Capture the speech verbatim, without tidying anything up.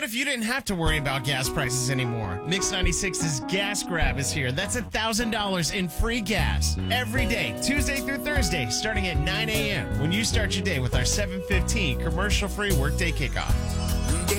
if you didn't have to worry about gas prices anymore? Mix ninety-six's Gas Grab is here. That's one thousand dollars in free gas every day, Tuesday through Thursday, starting at nine a.m. when you start your day with our seven fifteen commercial-free workday kickoff.